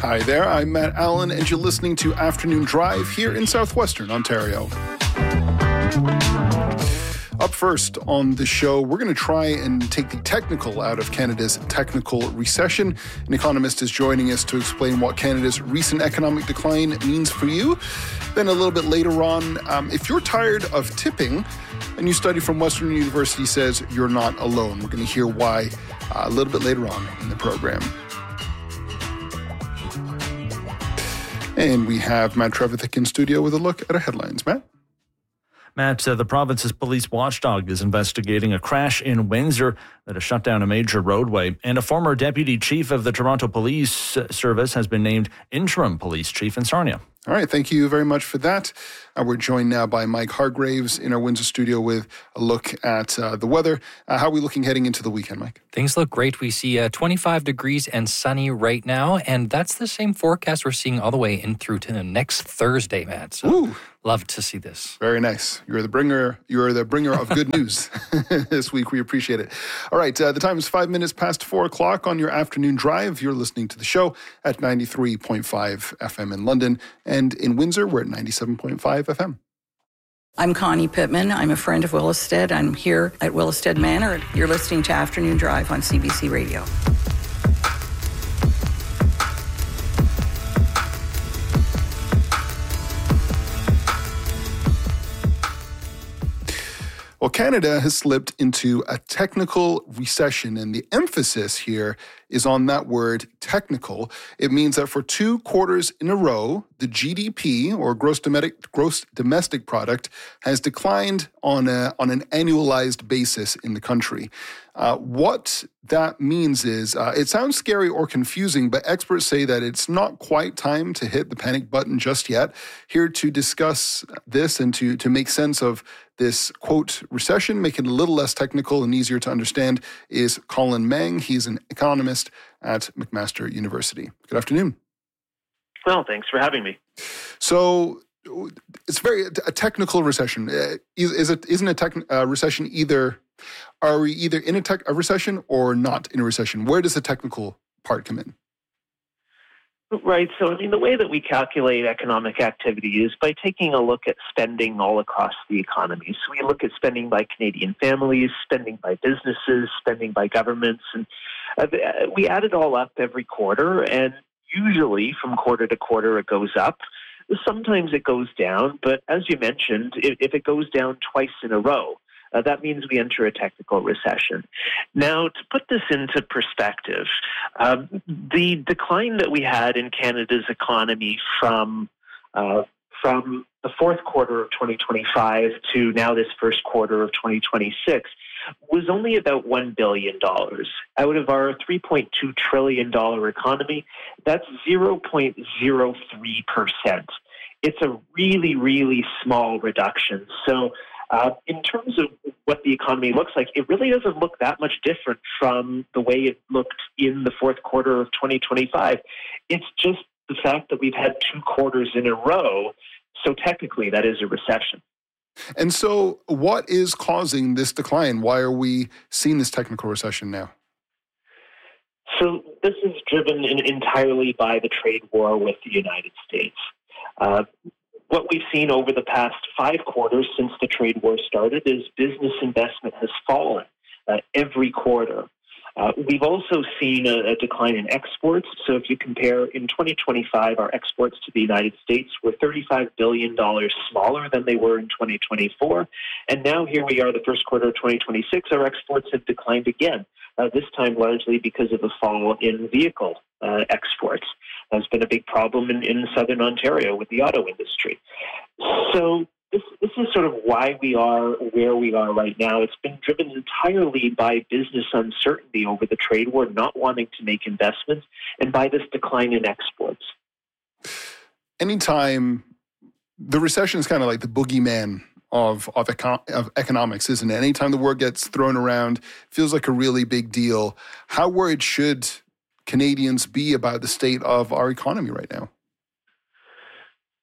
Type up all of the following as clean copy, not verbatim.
Hi there, I'm Matt Allen, and you're listening to Afternoon Drive here in southwestern Ontario. Up first on the show, we're going to try and take the technical out of Canada's technical recession. An economist is joining us to explain what Canada's recent economic decline means for you. Then a little bit later on, if you're tired of tipping, a new study from Western University says you're not alone. We're going to hear why a little bit later on in the program. And we have Matt Trevithick in studio with a look at our headlines. Matt? Matt, the province's police watchdog is investigating a crash in Windsor that has shut down a major roadway. And a former deputy chief of the Toronto Police Service has been named interim police chief in Sarnia. All right, thank you very much for that. We're joined now by Mike Hargraves in our Windsor studio with a look at the weather. How are we looking heading into the weekend, Mike? Things look great. We see 25 degrees and sunny right now, and that's the same forecast we're seeing all the way in through to the next Thursday, Matt. So love to see this. Very nice. You're the bringer of good news this week. We appreciate it. All right, the time is 5 minutes past 4 o'clock on your afternoon drive. You're listening to the show at 93.5 FM in London, and in Windsor, we're at 97.5 FM. I'm Connie Pittman. I'm a friend of Willisted. I'm here at Willisted Manor. You're listening to Afternoon Drive on CBC Radio. Well, Canada has slipped into a technical recession, and the emphasis here is on that word technical. It means that for 2 quarters in a row, the GDP, or gross domestic product, has declined on an annualized basis in the country. What that means is, it sounds scary or confusing, but experts say that it's not quite time to hit the panic button just yet. Here to discuss this and to make sense of this, quote, recession, make it a little less technical and easier to understand, is Colin Meng. He's an economist at McMaster University. Good afternoon. Well, thanks for having me. So it's a technical recession. Isn't a recession either? Are we either in a recession or not in a recession? Where does the technical part come in? Right. So, the way that we calculate economic activity is by taking a look at spending all across the economy. So we look at spending by Canadian families, spending by businesses, spending by governments, and we add it all up every quarter, and usually from quarter to quarter it goes up. Sometimes it goes down, but as you mentioned, if it goes down twice in a row, that means we enter a technical recession. Now, to put this into perspective, the decline that we had in Canada's economy from the fourth quarter of 2025 to now this first quarter of 2026 was only about $1 billion. Out of our $3.2 trillion economy, that's 0.03%. It's a really, really small reduction. So in terms of what the economy looks like, it really doesn't look that much different from the way it looked in the fourth quarter of 2025. It's just the fact that we've had 2 quarters in a row, so technically that is a recession. And so what is causing this decline? Why are we seeing this technical recession now? So this is driven entirely by the trade war with the United States. What we've seen over the past 5 quarters since the trade war started is business investment has fallen every quarter. We've also seen a decline in exports. So if you compare in 2025, our exports to the United States were $35 billion smaller than they were in 2024. And now here we are, the first quarter of 2026, our exports have declined again, this time largely because of a fall in vehicle exports. That's been a big problem in southern Ontario with the auto industry. So this is sort of why we are where we are right now. It's been driven entirely by business uncertainty over the trade war, not wanting to make investments, and by this decline in exports. Anytime, the recession is kind of like the boogeyman of economics, isn't it? Anytime the word gets thrown around, it feels like a really big deal. How worried should Canadians be about the state of our economy right now?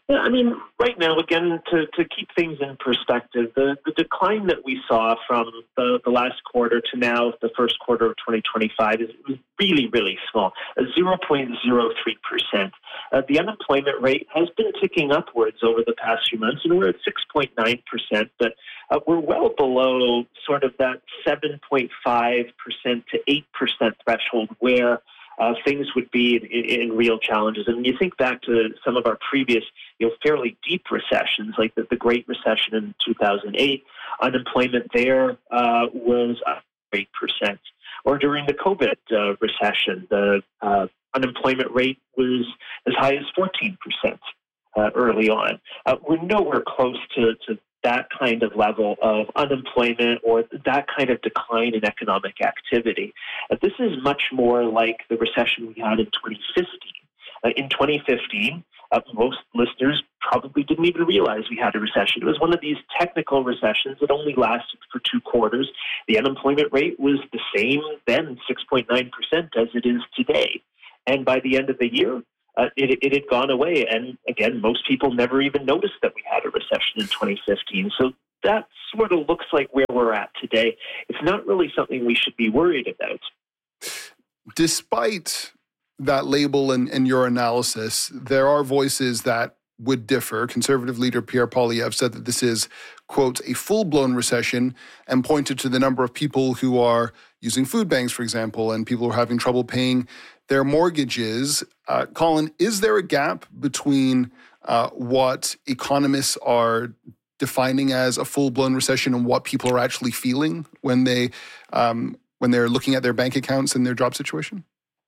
Yeah, I mean, right now, again, to keep things in perspective, the decline that we saw from the last quarter to now, the first quarter of 2025, was really, really small, 0.03%. The unemployment rate has been ticking upwards over the past few months, and we're at 6.9%, but we're well below sort of that 7.5% to 8% threshold where things would be in real challenges. And when you think back to some of our previous, fairly deep recessions, like the Great Recession in 2008, unemployment there was 8%. Or during the COVID recession, the unemployment rate was as high as 14% early on. We're nowhere close to that kind of level of unemployment or that kind of decline in economic activity. This is much more like the recession we had in 2015. In 2015, most listeners probably didn't even realize we had a recession. It was one of these technical recessions that only lasted for 2 quarters. The unemployment rate was the same then, 6.9%, as it is today. And by the end of the year, it had gone away. And again, most people never even noticed that we had a recession in 2015. So that sort of looks like where we're at today. It's not really something we should be worried about. Despite that label and your analysis, there are voices that would differ. Conservative leader Pierre Poilievre said that this is, quote, a full-blown recession, and pointed to the number of people who are using food banks, for example, and people who are having trouble paying their mortgages. Colin, is there a gap between what economists are defining as a full-blown recession and what people are actually feeling when they're looking at their bank accounts and their job situation?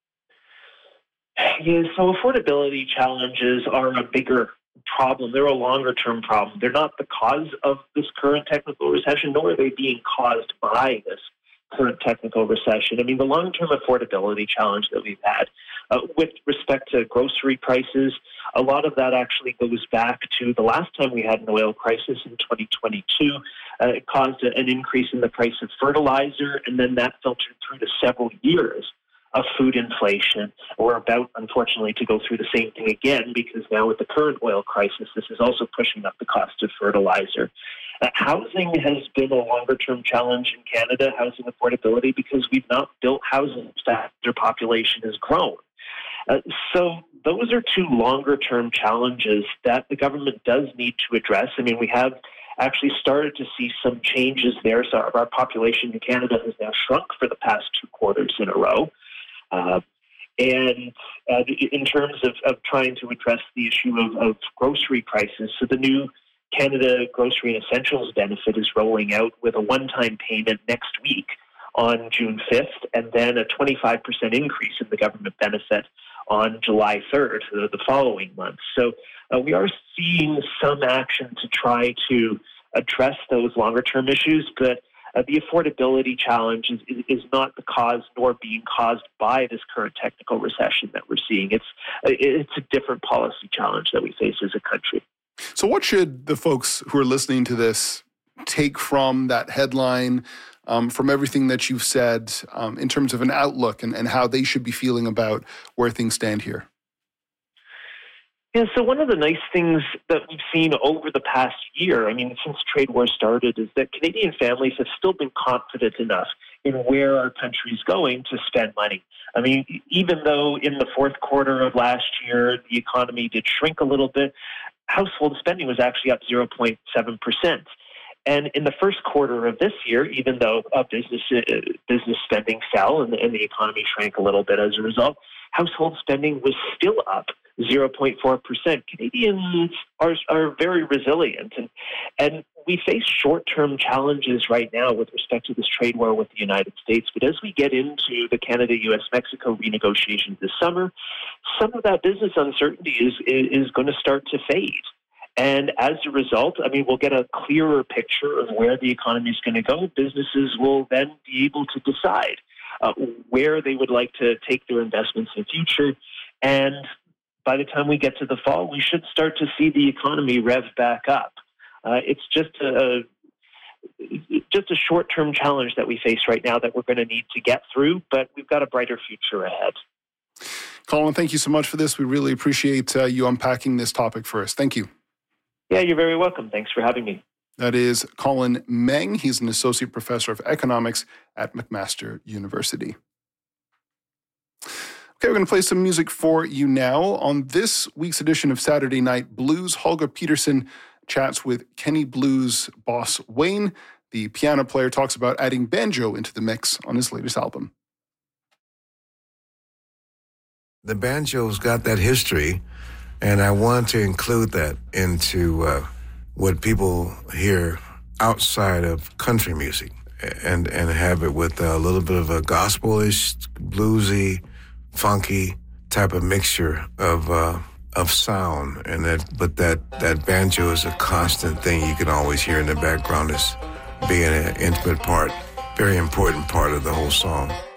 Yeah, so affordability challenges are a bigger problem. They're a longer-term problem. They're not the cause of this current technical recession, nor are they being caused by this current technical recession. I mean, the long-term affordability challenge that we've had with respect to grocery prices, a lot of that actually goes back to the last time we had an oil crisis in 2022. It caused an increase in the price of fertilizer, and then that filtered through to several years of food inflation. We're about, unfortunately, to go through the same thing again, because now with the current oil crisis, this is also pushing up the cost of fertilizer. Housing has been a longer-term challenge in Canada, housing affordability, because we've not built housing as our population has grown. So those are 2 longer-term challenges that the government does need to address. I mean, we have actually started to see some changes there. So our population in Canada has now shrunk for the past 2 quarters in a row. And in terms of trying to address the issue of grocery prices, so the new Canada Grocery and Essentials benefit is rolling out with a one-time payment next week on June 5th, and then a 25% increase in the government benefit on July 3rd, the following month. So we are seeing some action to try to address those longer-term issues, but the affordability challenge is not the cause nor being caused by this current technical recession that we're seeing. It's a different policy challenge that we face as a country. So what should the folks who are listening to this take from that headline, from everything that you've said, in terms of an outlook and how they should be feeling about where things stand here? Yeah, so one of the nice things that we've seen over the past year, I mean, since trade war started, is that Canadian families have still been confident enough in where our country is going to spend money. I mean, even though in the fourth quarter of last year, the economy did shrink a little bit, household spending was actually up 0.7%. And in the first quarter of this year, even though business spending fell and the economy shrank a little bit as a result, household spending was still up 0.4%. Canadians are very resilient, and we face short-term challenges right now with respect to this trade war with the United States. But as we get into the Canada-US-Mexico renegotiations this summer, some of that business uncertainty is going to start to fade. And as a result, I mean, we'll get a clearer picture of where the economy is going to go. Businesses will then be able to decide where they would like to take their investments in the future. And by the time we get to the fall, we should start to see the economy rev back up. It's just a short-term challenge that we face right now that we're going to need to get through, but we've got a brighter future ahead. Colin, thank you so much for this. We really appreciate you unpacking this topic for us. Thank you. Yeah, you're very welcome. Thanks for having me. That is Colin Meng. He's an associate professor of economics at McMaster University. Okay, we're going to play some music for you now. On this week's edition of Saturday Night Blues, Holger Peterson chats with Kenny Blues boss Wayne. The piano player talks about adding banjo into the mix on his latest album. The banjo's got that history, and I want to include that into what people hear outside of country music and have it with a little bit of a gospel-ish, bluesy, funky type of mixture of sound. And that banjo is a constant thing you can always hear in the background as being an intimate part, very important part of the whole song.